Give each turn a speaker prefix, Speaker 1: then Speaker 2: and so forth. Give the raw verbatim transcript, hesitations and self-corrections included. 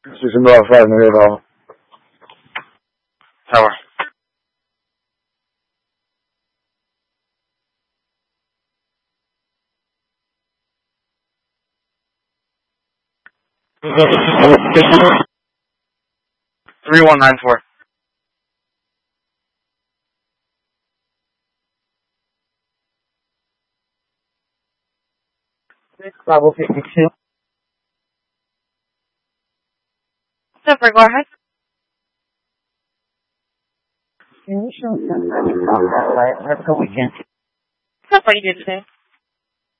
Speaker 1: Station Bravo five, New York. Tower. three one nine four.
Speaker 2: Bravo fifty-two.
Speaker 3: Super, go ahead.
Speaker 2: Can you show them that light? Let's go again.
Speaker 3: What do you do today?